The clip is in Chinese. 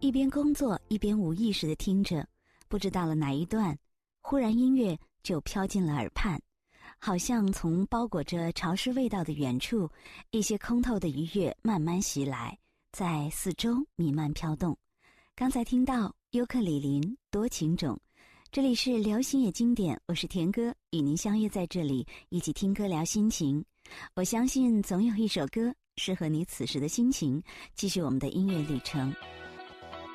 一边工作一边无意识地听着，不知到了哪一段，忽然音乐就飘进了耳畔，好像从包裹着潮湿味道的远处，一些空透的愉悦慢慢袭来，在四周弥漫飘动。刚才听到尤克里林多情种，这里是流行也经典，我是田歌，与您相约在这里，一起听歌聊心情。我相信总有一首歌适合你此时的心情，继续我们的音乐旅程。